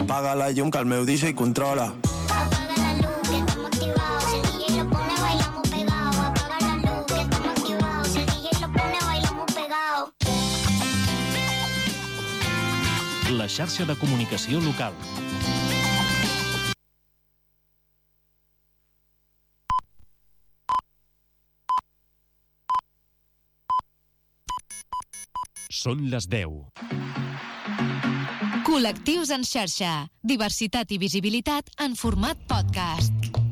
Apaga la llum que el meu DJ controla. Apaga la luz que estamos activados. Si el DJ lo pone bailamos pegados. Apaga la luz que estamos activados. Si el DJ lo pone bailamos pegados. La xarxa de comunicació local. Són les 10. Col·lectius en xarxa. Diversitat i visibilitat en format podcast.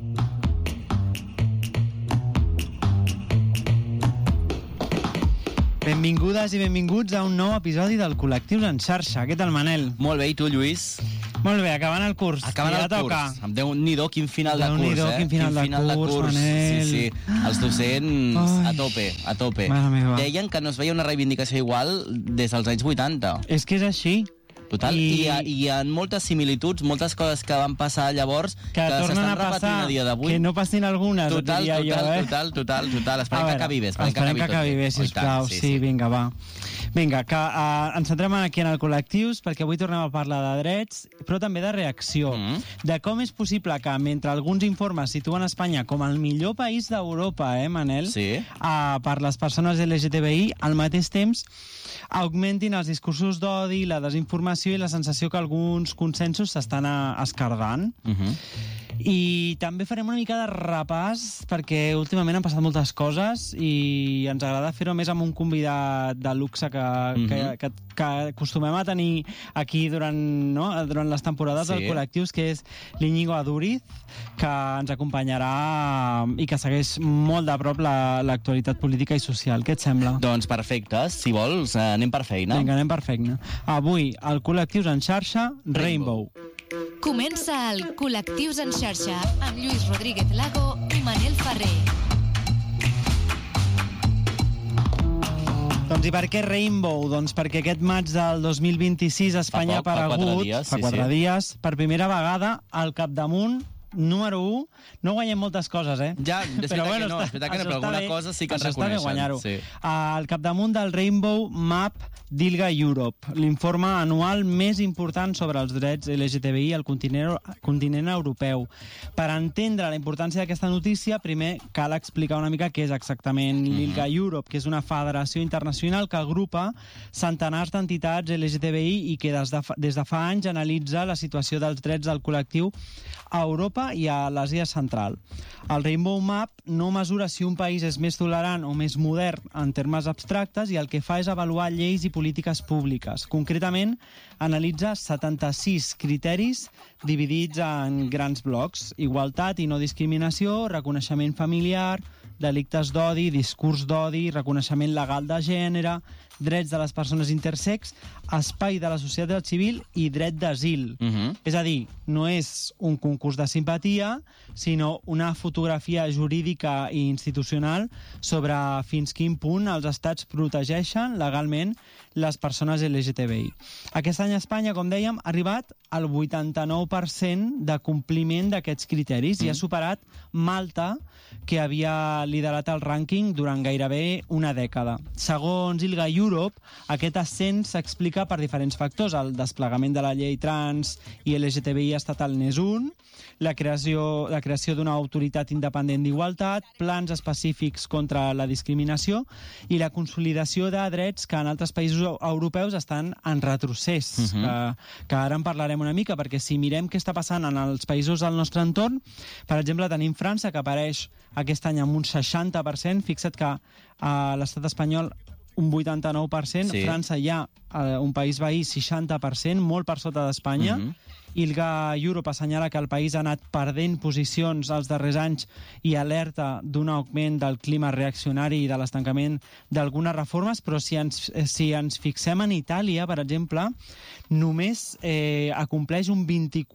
Benvingudes i benvinguts a un nou episodi del Col·lectius en xarxa. Què tal, Manel? Molt bé, i tu, Lluís? Molt bé, acabant el curs. Acabant el curs. Déu-n'hi-do, quin final de curs, eh? Quin final de curs, Manel. Sí. Els docents a tope. Mare meva. Deien que no es veia una reivindicació igual des dels anys 80. És que és així. Total, i hi ha moltes similituds, moltes coses que van passar llavors que s'estan repetint a dia d'avui. Que no passin algunes, total. Esperem que acabi bé. Esperem que acabi bé, sisplau. Sí, vinga, va. Vinga, que ens centrem aquí en el col·lectius, perquè avui tornem a parlar de drets, però també de reacció. De com és possible que, mentre alguns informes situen Espanya com el millor país d'Europa, Manel? Sí. Per les persones LGTBI, al mateix temps augmentin els discursos d'odi, la desinformació i la sensació que alguns consensos s'estan escardant. I també farem una mica de repàs perquè últimament han passat moltes coses i ens agrada fer-ho més amb un convidat de luxe que acostumem a tenir aquí durant les temporades del Col·lectius, que és l'Iñigo Aduriz, que ens acompanyarà i que segueix molt de prop l'actualitat política i social. Què et sembla? Doncs perfecte, si vols anem per feina. Vinga, anem per feina. Avui, al Col·lectius en xarxa, Rainbow. Comença el Col·lectius en xarxa amb Lluís Rodríguez Lago i Manel Ferrer. Doncs i per què Rainbow? Doncs perquè aquest maig del 2026 Espanya ha aparegut, fa 4 dies, per primera vegada al capdamunt número 1. No guanyem moltes coses, Ja, és veritat que no, però alguna cosa sí que ens reconeixen. Està bé guanyar-ho. Al capdamunt del Rainbow Map d'ILGA Europe, l'informe anual més important sobre els drets LGTBI al continent europeu. Per entendre la importància d'aquesta notícia, primer cal explicar una mica què és exactament l'ILGA Europe, que és una federació internacional que agrupa centenars d'entitats LGTBI i que des de fa anys analitza la situació dels drets del col·lectiu a Europa i a l'Àsia Central. El Rainbow Map no mesura si un país és més tolerant o més modern en termes abstractes i el que fa és avaluar lleis i polítiques públiques. Concretament, analitza 76 criteris dividits en grans blocs: igualtat i no discriminació, reconeixement familiar, delictes d'odi, discurs d'odi, reconeixement legal de gènere, drets de les persones intersex, espai de la societat civil i dret d'asil. És a dir, no és un concurs de simpatia, sinó una fotografia jurídica i institucional sobre fins quin punt els estats protegeixen legalment les persones LGTBI. Aquest any a Espanya, com dèiem, ha arribat al 89% de compliment d'aquests criteris i ha superat Malta, que havia liderat el rànquing durant gairebé una dècada. Segons ILGA Europe, aquest ascens s'explica per diferents factors. El desplegament de la llei trans i LGTBI estatal n'és un, la creació d'una autoritat independent d'igualtat, plans específics contra la discriminació i la consolidació de drets que en altres països europeus estan en retrocés, que ara en parlarem una mica, perquè si mirem què està passant en els països del nostre entorn, per exemple, tenim França, que apareix aquest any amb un 60%, fixa't que a l'estat espanyol un 89%, França hi ha un país veí 60%, molt per sota d'Espanya. ILGA Europe assenyala que el país ha anat perdent posicions els darrers anys i alerta d'un augment del clima reaccionari i de l'estancament d'algunes reformes, però si ens fixem en Itàlia, per exemple, només acompleix un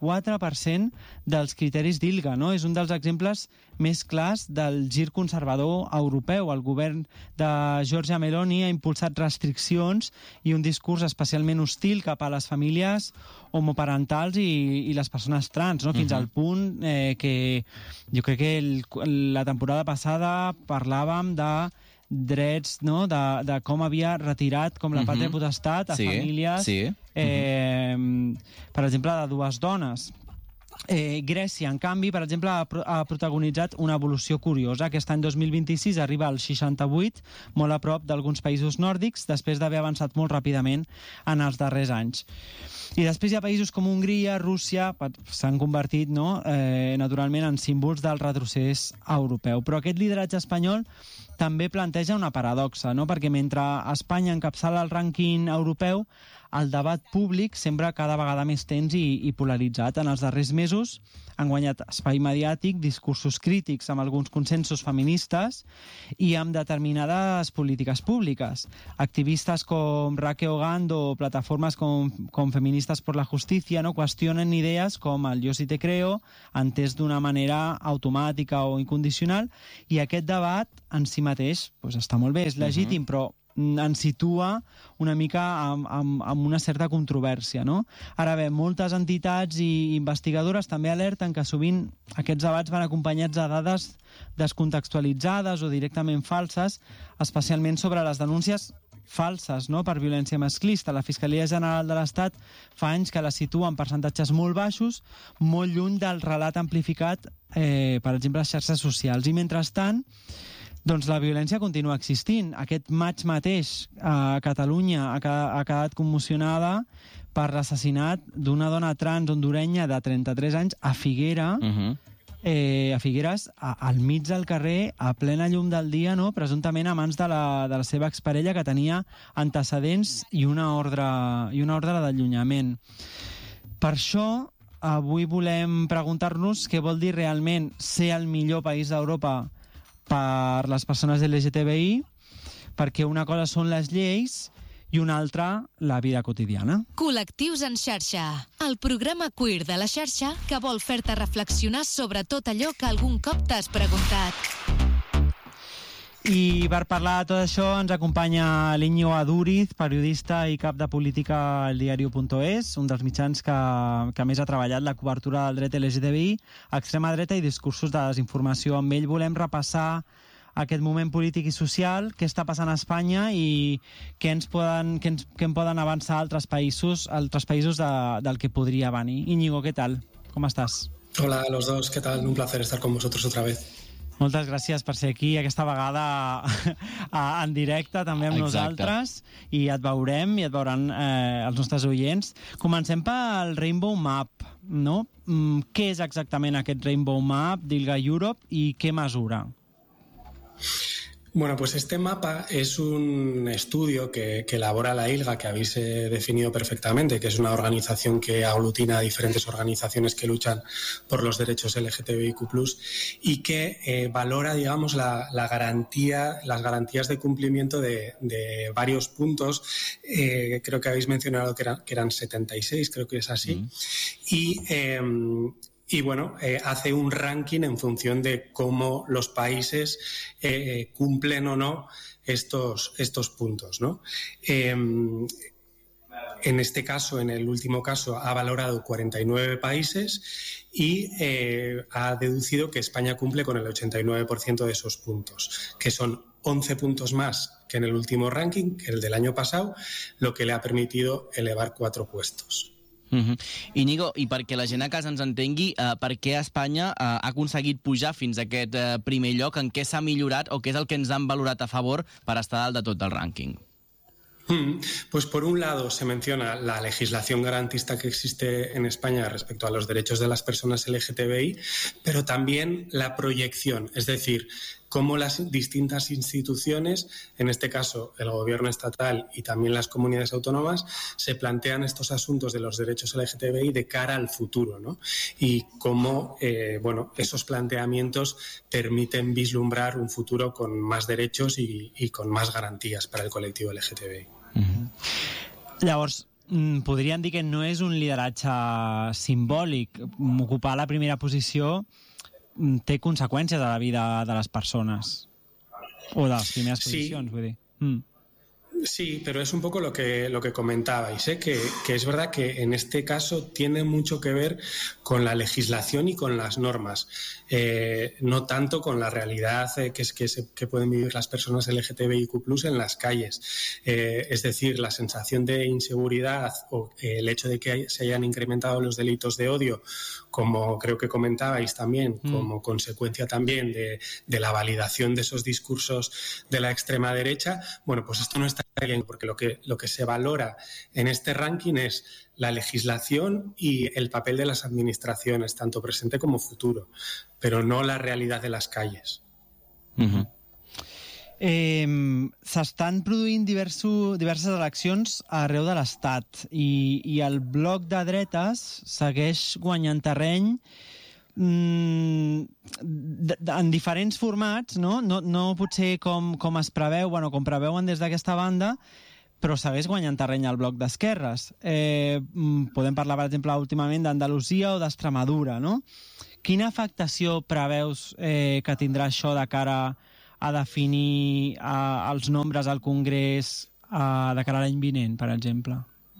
24% dels criteris d'ILGA, no? És un dels exemples més clars del gir conservador europeu. El govern de Giorgia Meloni ha impulsat restriccions i un discurs especialment hostil cap a les famílies homoparentals i les persones trans, no? Fins al punt que jo crec que la temporada passada parlàvem de drets, no?, de com havia retirat com la pàtria potestat a famílies, per exemple, de dues dones. Grècia, en canvi, per exemple, ha protagonitzat una evolució curiosa. Aquest any 2026 arriba al 68, molt a prop d'alguns països nòrdics, després d'haver avançat molt ràpidament en els darrers anys. I després hi ha països com Hongria, Rússia, s'han convertit, naturalment, en símbols del retrocés europeu. Però aquest lideratge espanyol també planteja una paradoxa, no? Perquè mentre Espanya encapçala el rànquing europeu, el debat públic sembla cada vegada més tens i polaritzat. En els darrers mesos han guanyat espai mediàtic discursos crítics amb alguns consensos feministes i amb determinades polítiques públiques. Activistes com Raquel Ogando o plataformes com Feministas por la Justicia, no, qüestionen idees com el yo sí te creo, entès d'una manera automàtica o incondicional, i aquest debat en si mateix està molt bé, és legítim, però ens situa una mica amb una certa controvèrsia, no? Ara bé, moltes entitats i investigadores també alerten que sovint aquests debats van acompanyats de dades descontextualitzades o directament falses, especialment sobre les denúncies falses, no?, per violència masclista. La Fiscalia General de l'Estat fa anys que la situa en percentatges molt baixos, molt lluny del relat amplificat, per exemple, a xarxes socials. I mentrestant, doncs la violència continua existint. Aquest maig mateix a Catalunya ha quedat commocionada per l'assassinat d'una dona trans hondurenya de 33 anys a Figueres, al mig del carrer, a plena llum del dia, no?, presumptament a mans de la seva exparella, que tenia antecedents i una ordre d'allunyament. Per això, avui volem preguntar-nos què vol dir realment ser el millor país d'Europa per les persones LGTBI, perquè una cosa són les lleis i una altra la vida quotidiana. Col·lectius en xarxa, el programa queer de la xarxa que vol fer-te reflexionar sobre tot allò que algun cop t'has preguntat. I per parlar de tot això ens acompanya l'Iñigo Aduriz, periodista i cap de política al diario.es, un dels mitjans que més ha treballat la cobertura del dret LGTBI, extrema dreta i discursos de desinformació. Amb ell volem repassar aquest moment polític i social, què està passant a Espanya i què en poden avançar altres països del que podria venir. Íñigo, ¿qué tal? ¿Cómo estás? Hola a los dos, ¿qué tal? Un placer estar con vosotros otra vez. Moltes gràcies per ser aquí, aquesta vegada en directe també amb nosaltres, i et veurem i et veuran els nostres oients. Comencem pel Rainbow Map, no? Què és exactament aquest Rainbow Map d'ILGA Europe i què mesura? Bueno, pues este mapa es un estudio que elabora la ILGA, que habéis definido perfectamente, que es una organización que aglutina a diferentes organizaciones que luchan por los derechos LGTBIQ+, y que valora, digamos, las garantías de cumplimiento de varios puntos. Creo que habéis mencionado que eran 76, creo que es así. Y bueno, hace un ranking en función de cómo los países cumplen o no estos puntos, ¿no? En este caso, en el último caso, ha valorado 49 países y ha deducido que España cumple con el 89% de esos puntos, que son 11 puntos más que en el último ranking, que el del año pasado, lo que le ha permitido elevar 4 puestos. Íñigo, i perquè la gent a casa ens entengui, per què Espanya ha aconseguit pujar fins a aquest primer lloc? En què s'ha millorat o què és el que ens han valorat a favor per estar dalt de tot el rànquing? Pues por un lado se menciona la legislación garantista que existe en España respecto a los derechos de las personas LGTBI, pero también la proyección, es decir, cómo las distintas instituciones, en este caso el gobierno estatal y también las comunidades autónomas, se plantean estos asuntos de los derechos LGTBI de cara al futuro, ¿no? Y cómo esos planteamientos permiten vislumbrar un futuro con más derechos y con más garantías para el colectivo LGTBI. Llavors, podríem dir que no és un lideratge simbòlic. Ocupar la primera posició té conseqüències a la vida de les persones o de les primeres posicions, vull dir. Sí, pero es un poco lo que comentabais, que es verdad que en este caso tiene mucho que ver con la legislación y con las normas, no tanto con la realidad que pueden vivir las personas LGTBIQ+ en las calles. Es decir, la sensación de inseguridad o el hecho de que se hayan incrementado los delitos de odio, como creo que comentabais también, como consecuencia también de la validación de esos discursos de la extrema derecha, bueno, pues esto no está bien, porque lo que se valora en este ranking es la legislación y el papel de las administraciones, tanto presente como futuro, però no la realitat de les calles. S'estan produint diverses eleccions arreu de l'Estat i el bloc de dretes segueix guanyant terreny en diferents formats, no potser com es preveu, com preveuen des d'aquesta banda, però segueix guanyant terreny al bloc d'esquerres. Podem parlar, per exemple, últimament d'Andalusia o d'Extremadura, no? Quina afectació preveus que tindrà això de cara a definir els nombres al Congrés de cara a l'any vinent, per exemple?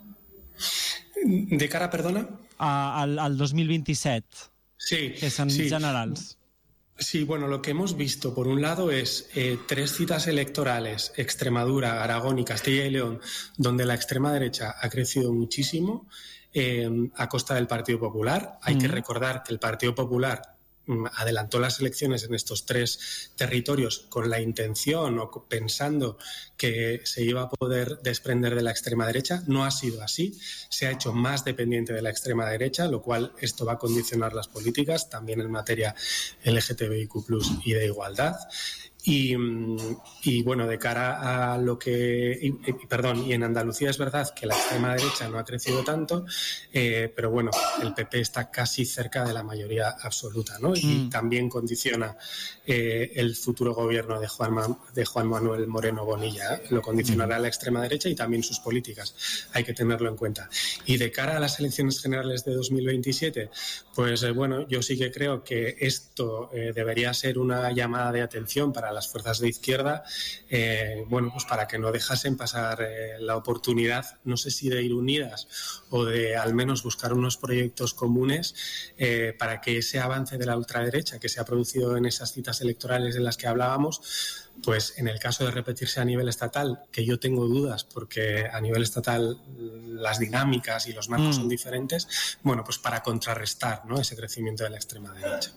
De cara, perdona? Al 2027. Sí, que son generals. Sí, bueno, lo que hemos visto, por un lado, es 3 citas electorales, Extremadura, Aragón y Castilla y León, donde la extrema derecha ha crecido muchísimo a costa del Partido Popular. Hay que recordar que el Partido Popular adelantó las elecciones en estos 3 territorios con la intención o pensando que se iba a poder desprender de la extrema derecha. No ha sido así. Se ha hecho más dependiente de la extrema derecha, lo cual esto va a condicionar las políticas, también en materia LGTBIQ+ y de igualdad. Y bueno, de cara a lo que... y en Andalucía es verdad que la extrema derecha no ha crecido tanto, pero bueno, el PP está casi cerca de la mayoría absoluta, ¿no? Y también condiciona el futuro gobierno de Juan Manuel Moreno Bonilla, lo condicionará la extrema derecha y también sus políticas, hay que tenerlo en cuenta. Y de cara a las elecciones generales de 2027, pues bueno, yo sí que creo que esto debería ser una llamada de atención para las fuerzas de izquierda, bueno, pues para que no dejasen pasar la oportunidad, no sé si de ir unidas o de al menos buscar unos proyectos comunes para que ese avance de la ultraderecha que se ha producido en esas citas electorales de las que hablábamos, pues en el caso de repetirse a nivel estatal, que yo tengo dudas porque a nivel estatal las dinámicas y los marcos son diferentes, bueno, pues para contrarrestar, ¿no?, ese crecimiento de la extrema derecha.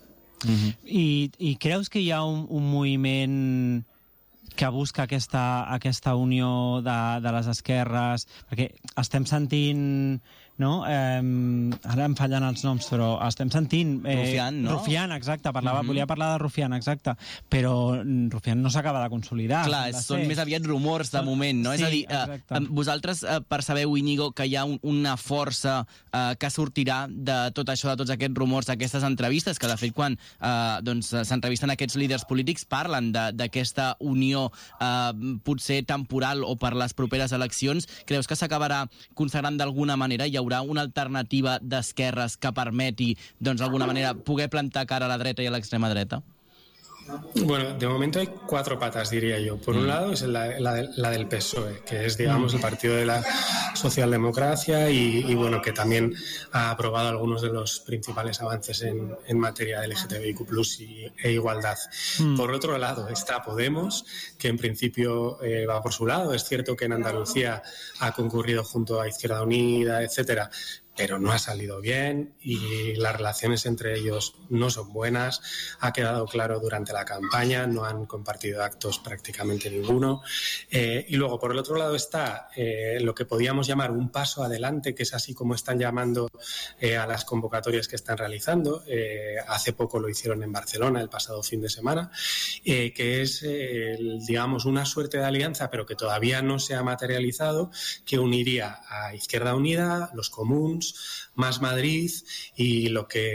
I creus que hi ha un moviment que busca aquesta unió de les esquerres? Perquè estem sentint, no? Ara em fallen els noms, però estem sentint... Rufián, no? Rufián, exacte. Volia parlar de Rufián, exacte. Però Rufián no s'acaba de consolidar. Clar, són més aviat rumors de moment, no? Sí, és a dir, vosaltres percebeu, Íñigo, que hi ha una força que sortirà de tot això, de tots aquests rumors, d'aquestes entrevistes, que de fet quan s'entrevisten aquests líders polítics parlen d'aquesta unió potser temporal o per les properes eleccions. Creus que s'acabarà consagrant d'alguna manera? Hi haurà una alternativa d'esquerres que permeti, d'alguna manera, poder plantar cara a la dreta i a l'extrema dreta? Bueno, de momento hay 4 patas, diría yo. Por un lado es la del PSOE, que es, digamos, el partido de la socialdemocracia y bueno, que también ha aprobado algunos de los principales avances en materia de LGTBIQ+ e igualdad. Por otro lado está Podemos, que en principio va por su lado. Es cierto que en Andalucía ha concurrido junto a Izquierda Unida, etcétera, pero no ha salido bien y las relaciones entre ellos no son buenas. Ha quedado claro durante la campaña, no han compartido actos prácticamente ninguno. Y luego, por el otro lado, está lo que podíamos llamar un paso adelante, que es así como están llamando a las convocatorias que están realizando. Hace poco lo hicieron en Barcelona, el pasado fin de semana, que es, digamos, una suerte de alianza, pero que todavía no se ha materializado, que uniría a Izquierda Unida, los Comuns, Más Madrid y lo que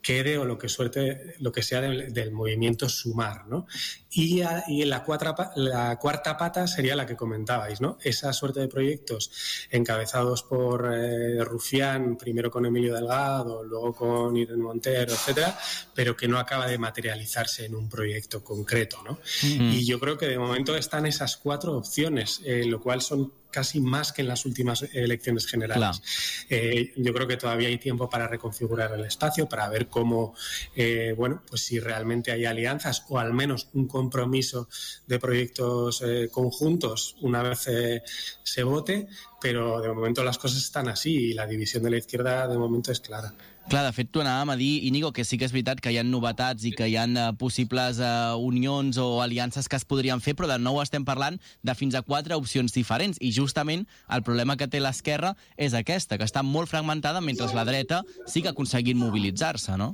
quede o lo que sea del movimiento Sumar, ¿no? Y la cuarta pata sería la que comentabais, ¿no? Esa suerte de proyectos encabezados por Rufián, primero con Emilio Delgado, luego con Irene Montero, etcétera, pero que no acaba de materializarse en un proyecto concreto, ¿no? Y yo creo que de momento están esas 4 opciones, lo cual son casi más que en las últimas elecciones generales. Yo creo que todavía hay tiempo para reconfigurar el espacio, para ver cómo, pues si realmente hay alianzas o al menos un compromiso de proyectos conjuntos una vez se vote, pero de momento las cosas están así y la división de la izquierda de momento es clara. Clar, de fet, t'ho anàvem a dir, Íñigo, que sí que és veritat que hi ha novetats i que hi ha possibles unions o aliances que es podrien fer, però de nou estem parlant de fins a 4 opcions diferents. I justament el problema que té l'esquerra és aquesta, que està molt fragmentada, mentre la dreta sí que ha aconseguit mobilitzar-se, no?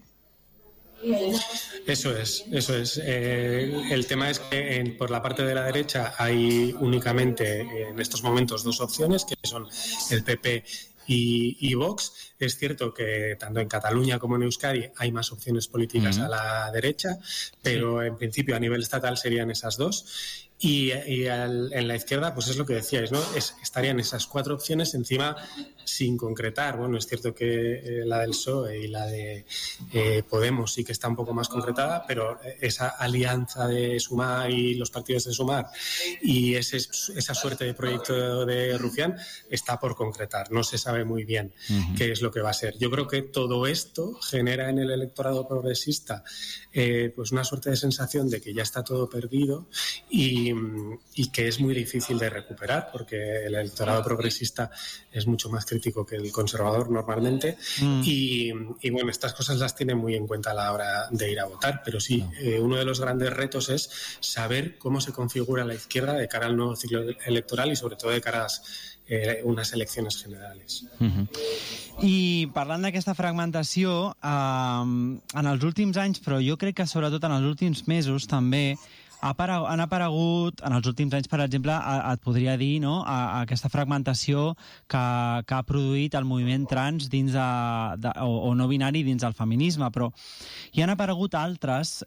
Eso es. El tema es que por la parte de la derecha hay únicamente en estos momentos 2 opciones, que son el PP y Vox. Es cierto que tanto en Cataluña como en Euskadi hay más opciones políticas a la derecha, pero en principio a nivel estatal serían esas 2. Y en la izquierda, pues es lo que decíais, ¿no? Estarían esas 4 opciones encima sin concretar. Bueno, es cierto que la del PSOE y la de Podemos sí que está un poco más concretada, pero esa alianza de Sumar y los partidos de Sumar y esa suerte de proyecto de Rufián está por concretar. No se sabe muy bien qué es lo que va a ser. Yo creo que todo esto genera en el electorado progresista pues una suerte de sensación de que ya está todo perdido y que es muy difícil de recuperar, porque el electorado progresista es mucho más crítico que el conservador normalmente y bueno, estas cosas las tiene muy en cuenta a la hora de ir a votar, pero sí, uno de los grandes retos es saber cómo se configura la izquierda de cara al nuevo ciclo electoral y sobre todo de cara a unes eleccions generals. I parlant d'aquesta fragmentació, en els últims anys, però jo crec que sobretot en els últims mesos també, han aparegut, en els últims anys, per exemple, et podria dir, no?, aquesta fragmentació que ha produït el moviment trans dins o no binari dins del feminisme, però hi han aparegut altres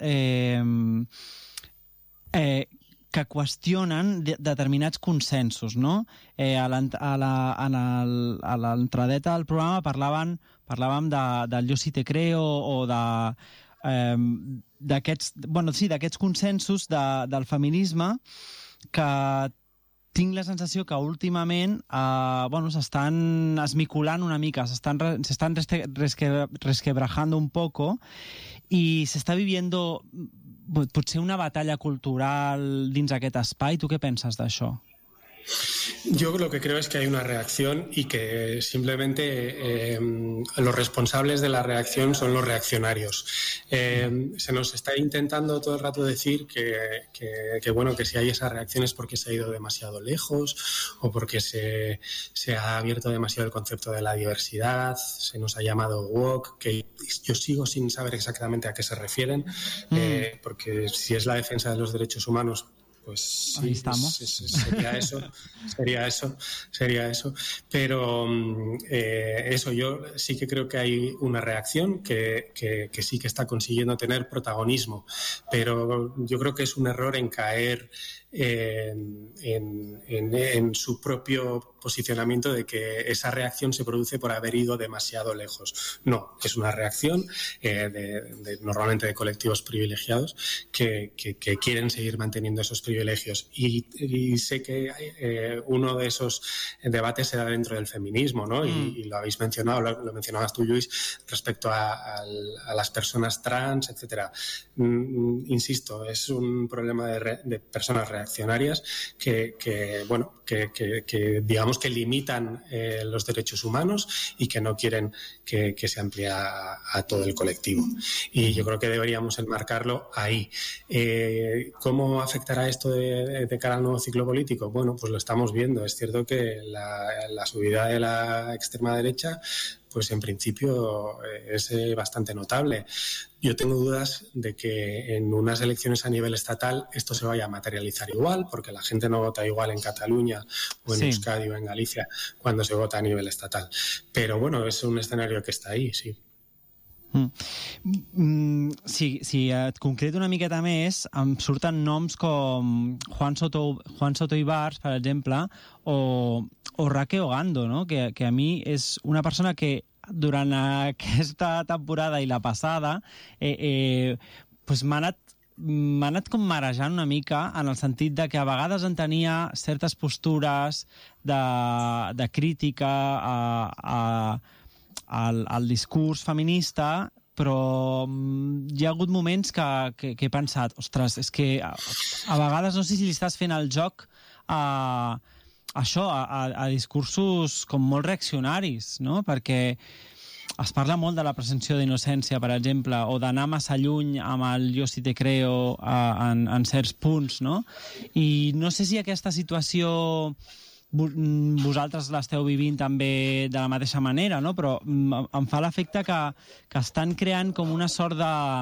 que qüestionen determinats consensos, no? A l'entradeta del programa parlàvem del Yo sí te creo o d'aquests consensos del feminisme que tinc la sensació que últimament s'estan esmicolant una mica, s'estan resquebrajando un poco i s'està viviendo potser una batalla cultural dins aquest espai. Tu què penses d'això? Yo lo que creo es que hay una reacción y que simplemente los responsables de la reacción son los reaccionarios. Se nos está intentando todo el rato decir que si hay esa reacción es porque se ha ido demasiado lejos o porque se ha abierto demasiado el concepto de la diversidad, se nos ha llamado woke, que yo sigo sin saber exactamente a qué se refieren, porque si es la defensa de los derechos humanos, pues sí, sería eso. Pero eso, yo sí que creo que hay una reacción que sí que está consiguiendo tener protagonismo, pero yo creo que es un error en caer en su propio posicionamiento de que esa reacción se produce por haber ido demasiado lejos. No, es una reacción normalmente de colectivos privilegiados que quieren seguir manteniendo esos privilegios y sé que uno de esos debates se da dentro del feminismo, ¿no? Y lo habéis mencionado, lo mencionabas tú, Lluís, respecto a las personas trans, etcétera. Insisto, es un problema de personas reaccionarias que digamos que limitan los derechos humanos y que no quieren que se amplíe a todo el colectivo. Y yo creo que deberíamos enmarcarlo ahí. ¿Cómo afectará esto de cara al nuevo ciclo político? Bueno, pues lo estamos viendo. Es cierto que la subida de la extrema derecha, pues en principio es bastante notable. Yo tengo dudas de que en unas elecciones a nivel estatal esto se vaya a materializar igual, porque la gente no vota igual en Cataluña o en Euskadi o en Galicia cuando se vota a nivel estatal. Pero bueno, es un escenario que está ahí, sí. Si et concreto una miqueta més, em surten noms com Juan Soto Ibars, per exemple, o Raque Ogando, no? Que a mi és una persona que durant aquesta temporada i la passada pues m'ha anat com marejant una mica, en el sentit de que a vegades entenia certes postures de crítica al discurs feminista, però hi ha hagut moments que he pensat, ostres, és que a vegades no sé si li estàs fent el joc a discursos com molt reaccionaris, no? Perquè es parla molt de la presumpció d'innocència, per exemple, o d'anar massa lluny amb el jo sí te creo en certs punts, no? I no sé si aquesta situació vosaltres l'esteu vivint també de la mateixa manera, no? Però em fa l'efecte que estan creant com una sort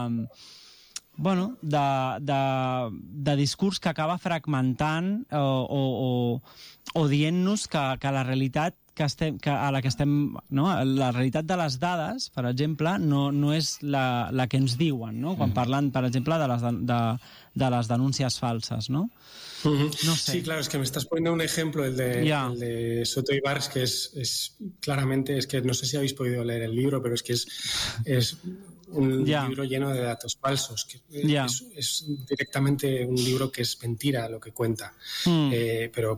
de discurs que acaba fragmentant o dient-nos que la realitat a la que estem, no? La realitat de les dades, per exemple, no és la que ens diuen, no? Quan parlen, per exemple, de les denúncies falses, no? No sé. Sí, claro, es que me estás poniendo un ejemplo, el de Soto Ibars, que es claramente, es que no sé si habéis podido leer el libro, pero es que es un libro lleno de datos falsos. Que es directamente un libro que es mentira lo que cuenta, pero